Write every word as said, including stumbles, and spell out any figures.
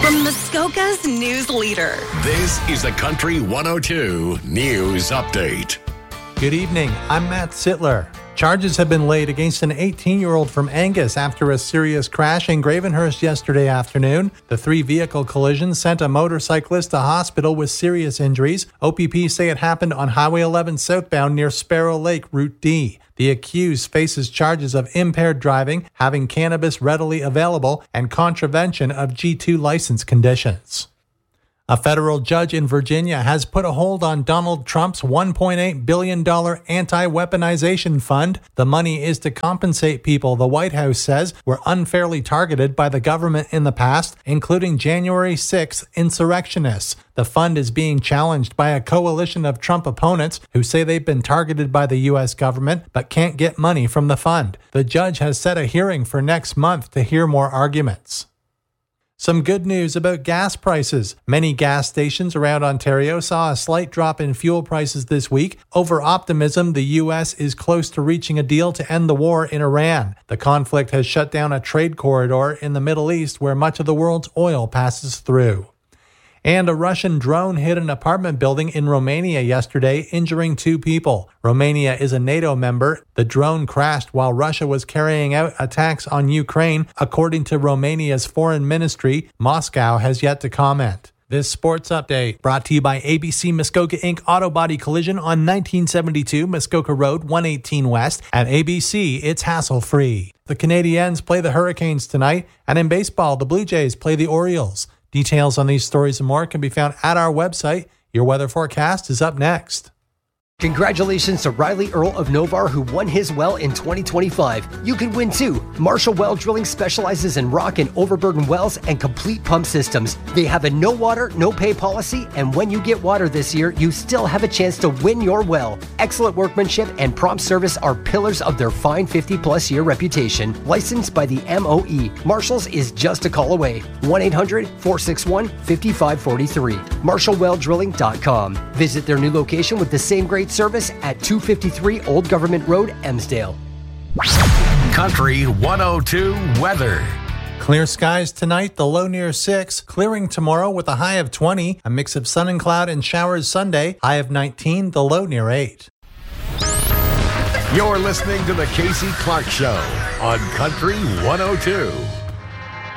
From Muskoka's news leader. This is the Country one oh two News Update. Good evening. I'm Matt Sittler. Charges have been laid against an eighteen-year-old from Angus after a serious crash in Gravenhurst yesterday afternoon. The three-vehicle collision sent a motorcyclist to hospital with serious injuries. O P P say it happened on Highway eleven southbound near Sparrow Lake, Route D. The accused faces charges of impaired driving, having cannabis readily available, and contravention of G two license conditions. A federal judge in Virginia has put a hold on Donald Trump's one point eight billion dollars anti-weaponization fund. The money is to compensate people the White House says were unfairly targeted by the government in the past, including January sixth insurrectionists. The fund is being challenged by a coalition of Trump opponents who say they've been targeted by the U S government but can't get money from the fund. The judge has set a hearing for next month to hear more arguments. Some good news about gas prices. Many gas stations around Ontario saw a slight drop in fuel prices this week. Over optimism, the U S is close to reaching a deal to end the war in Iran. The conflict has shut down a trade corridor in the Middle East where much of the world's oil passes through. And a Russian drone hit an apartment building in Romania yesterday, injuring two people. Romania is a NATO member. The drone crashed while Russia was carrying out attacks on Ukraine, according to Romania's foreign ministry. Moscow has yet to comment. This sports update brought to you by A B C Muskoka Incorporated Auto Body Collision on nineteen seventy-two Muskoka Road, one eighteen West. At A B C, it's hassle-free. The Canadiens play the Hurricanes tonight, and in baseball, the Blue Jays play the Orioles. Details on these stories and more can be found at our website. Your weather forecast is up next. Congratulations to Riley Earl of Novar, who won his well in twenty twenty-five. You could win too. Marshall Well Drilling specializes in rock and overburden wells and complete pump systems. They have a no water, no pay policy, and when you get water this year, you still have a chance to win your well. Excellent workmanship and prompt service are pillars of their fine fifty plus year reputation. Licensed by the M O E. Marshall's is just a call away. one eight hundred, four six one, five five four three. marshall well drilling dot com. Visit their new location with the same great service at two fifty-three Old Government Road, Emsdale. Country one oh two weather. Clear skies tonight, the low near six. Clearing tomorrow with a high of twenty. A mix of sun and cloud and showers Sunday. High of nineteen, the low near eight. You're listening to the Casey Clark Show on Country one oh two.